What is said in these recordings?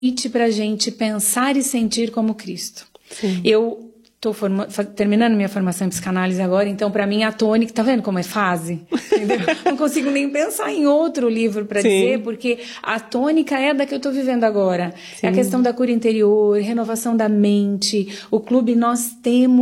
para a gente pensar e sentir como Cristo. Sim. Eu estou terminando minha formação em psicanálise agora, então para mim a tônica, tá vendo como é fase? Entendeu? Não consigo nem pensar em outro livro para dizer, porque a tônica é da que eu estou vivendo agora. Sim. É a questão da cura interior, renovação da mente. O clube nós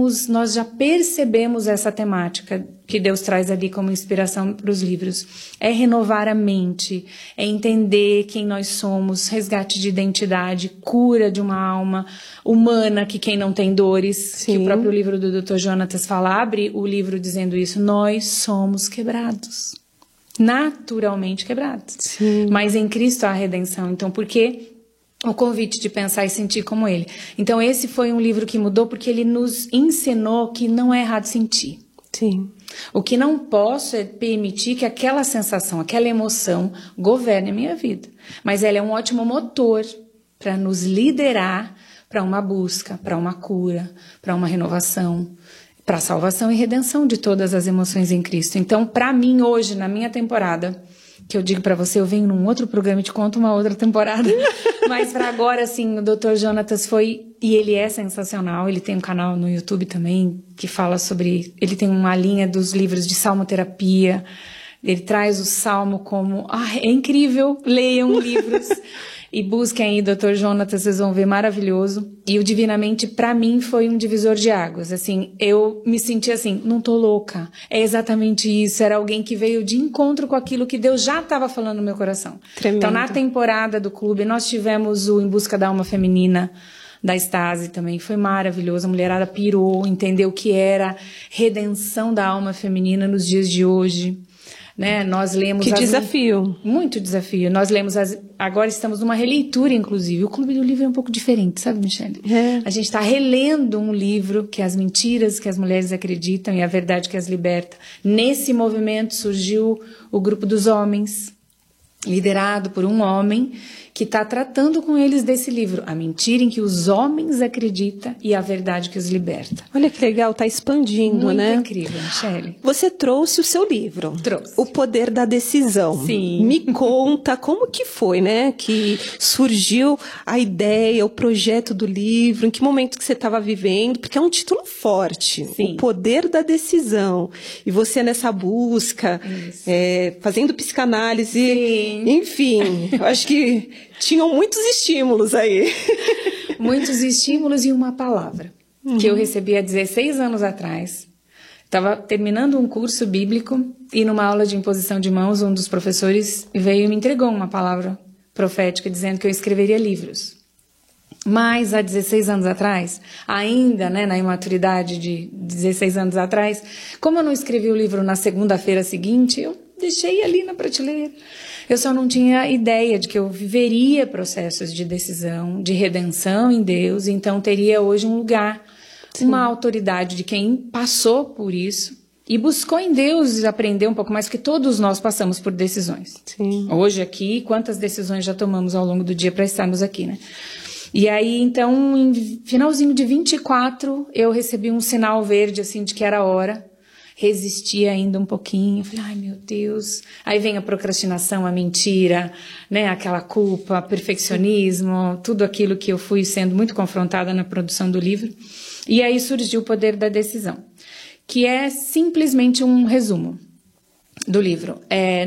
já percebemos essa temática que Deus traz ali como inspiração para os livros. É renovar a mente, é entender quem nós somos, resgate de identidade, cura de uma alma humana, que quem não tem dores, Sim. que o próprio livro do Dr. Jonatas fala, abre o livro dizendo isso, nós somos quebrados, naturalmente quebrados. Sim. Mas em Cristo há redenção, então por que o convite de pensar e sentir como Ele? Então esse foi um livro que mudou porque ele nos ensinou que não é errado sentir. Sim. O que não posso é permitir que aquela sensação, aquela emoção governe a minha vida. Mas ela é um ótimo motor para nos liderar para uma busca, para uma cura, para uma renovação, para a salvação e redenção de todas as emoções em Cristo. Então, para mim, hoje, na minha temporada, que eu digo para você, eu venho num outro programa e te conto uma outra temporada, mas para agora, assim, o Dr. Jonatas foi, e ele é sensacional, ele tem um canal no YouTube também, que fala sobre, ele tem uma linha dos livros de salmoterapia, ele traz o salmo como, é incrível, leiam livros, e busquem aí Dr. Jonatas, vocês vão ver, maravilhoso. E o Divinamente, pra mim, foi um divisor de águas. Assim, eu me senti assim, não tô louca. É exatamente isso. Era alguém que veio de encontro com aquilo que Deus já estava falando no meu coração. Tremendo. Então, na temporada do clube, nós tivemos o Em Busca da Alma Feminina, da Stasi também. Foi maravilhoso. A mulherada pirou, entendeu o que era redenção da alma feminina nos dias de hoje. Né? Nós lemos que desafio. Muito desafio. Nós lemos agora estamos numa releitura, inclusive. O Clube do Livro é um pouco diferente, sabe, Michele? É. A gente está relendo um livro que é As Mentiras que as Mulheres Acreditam e a Verdade que as Liberta. Nesse movimento surgiu o Grupo dos Homens, liderado por um homem que está tratando com eles desse livro, A Mentira em que os Homens Acreditam e a Verdade que os Liberta. Olha que legal, está expandindo, muito, né? Muito incrível, Michele. Você trouxe o seu livro. Trouxe. O Poder da Decisão. Sim. Me conta como que foi, né? Que surgiu a ideia, o projeto do livro, em que momento que você estava vivendo, porque é um título forte. Sim. O Poder da Decisão. E você nessa busca, fazendo psicanálise, Sim. enfim, eu acho que tinham muitos estímulos aí. Muitos estímulos e uma palavra que eu recebi há 16 anos atrás. Estava terminando um curso bíblico e numa aula de imposição de mãos, um dos professores veio e me entregou uma palavra profética dizendo que eu escreveria livros. Mas há 16 anos atrás, ainda, né, na imaturidade de 16 anos atrás, como eu não escrevi o livro na segunda-feira seguinte, eu deixei ali na prateleira. Eu só não tinha ideia de que eu viveria processos de decisão, de redenção em Deus, então teria hoje um lugar, Sim. uma autoridade de quem passou por isso e buscou em Deus aprender um pouco mais, porque todos nós passamos por decisões. Sim. Hoje aqui, quantas decisões já tomamos ao longo do dia para estarmos aqui, né? E aí, então, em finalzinho de 24, eu recebi um sinal verde, assim, de que era hora. Resisti ainda um pouquinho, falei, ai meu Deus, aí vem a procrastinação, a mentira, né, aquela culpa, perfeccionismo, tudo aquilo que eu fui sendo muito confrontada na produção do livro, e aí surgiu o Poder da Decisão, que é simplesmente um resumo do livro,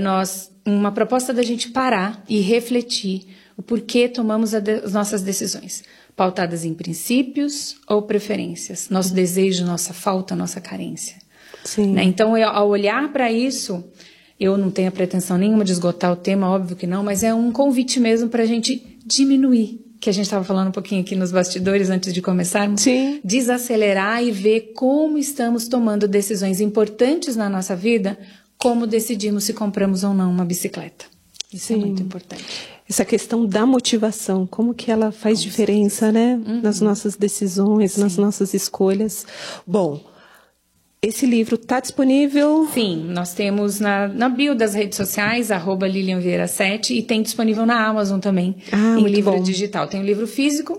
uma proposta da gente parar e refletir o porquê tomamos as nossas decisões, pautadas em princípios ou preferências, nosso desejo, nossa falta, nossa carência. Sim. Né? Então, ao olhar para isso, eu não tenho a pretensão nenhuma de esgotar o tema, óbvio que não, mas é um convite mesmo para a gente diminuir, que a gente estava falando um pouquinho aqui nos bastidores antes de começarmos, Sim. desacelerar e ver como estamos tomando decisões importantes na nossa vida, como decidimos se compramos ou não uma bicicleta. Isso Sim. é muito importante. Essa questão da motivação, como que ela faz diferença, né? Nas nossas decisões, nas nossas escolhas. Bom, esse livro está disponível? Sim, nós temos na bio das redes sociais, @LilianVieira7, e tem disponível na Amazon também, em livro digital. Tem o livro físico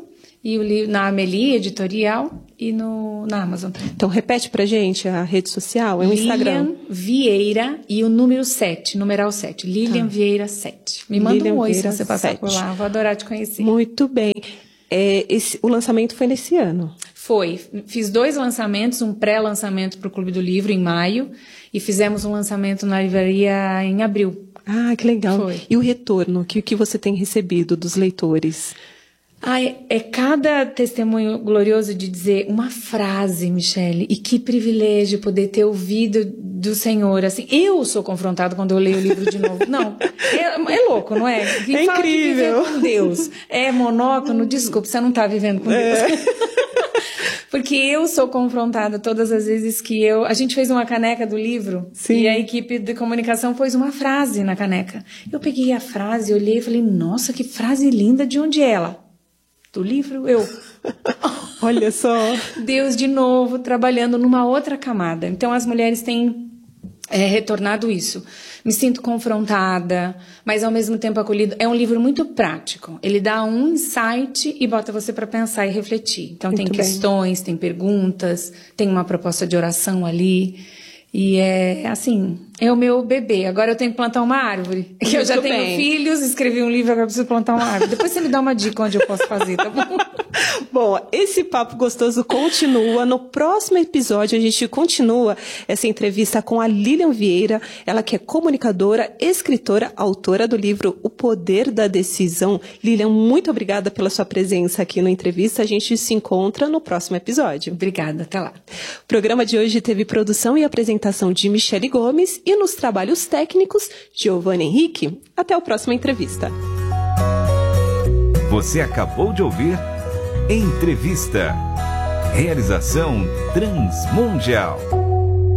e o livro na Amelie Editorial e na Amazon. Então, repete pra gente a rede social, é o Instagram. Lilian Vieira e o número 7, numeral 7. Lilian Vieira 7. Me manda Lilian um oi Vieira se você passar 7. por lá, vou adorar te conhecer. Muito bem. O lançamento foi nesse ano? Foi. Fiz 2 lançamentos, um pré-lançamento para o Clube do Livro em maio e fizemos um lançamento na livraria em abril. Ah, que legal. Foi. E o retorno que você tem recebido dos leitores? É cada testemunho glorioso de dizer uma frase, Michele, e que privilégio poder ter ouvido do Senhor, assim. Eu sou confrontada quando eu leio o livro de novo. Não, é louco, não é? Quem é fala incrível. De viver com Deus é monótono, desculpa, você não está vivendo com Deus. Porque eu sou confrontada todas as vezes que a gente fez uma caneca do livro. Sim. E a equipe de comunicação pôs uma frase na caneca. Eu peguei a frase, olhei e falei, nossa, que frase linda, de onde é ela? Do livro, Olha só. Deus de novo trabalhando numa outra camada. Então as mulheres têm retornado isso. Me sinto confrontada, mas ao mesmo tempo acolhida. É um livro muito prático. Ele dá um insight e bota você para pensar e refletir. Então tem questões, tem perguntas, tem uma proposta de oração ali. E é o meu bebê. Agora eu tenho que plantar uma árvore. Muito eu já tenho filhos, escrevi um livro, agora eu preciso plantar uma árvore. Depois você me dá uma dica onde eu posso fazer, tá bom? Bom, esse papo gostoso continua. No próximo episódio a gente continua essa entrevista com a Lilian Vieira, ela que é comunicadora, escritora, autora do livro O Poder da Decisão. Lilian, muito obrigada pela sua presença aqui na entrevista. A gente se encontra no próximo episódio. Obrigada, até lá. O programa de hoje teve produção e apresentação de Michele Gomes e nos trabalhos técnicos, Giovanni Henrique. Até a próxima entrevista. Você acabou de ouvir Entrevista. Realização Transmundial.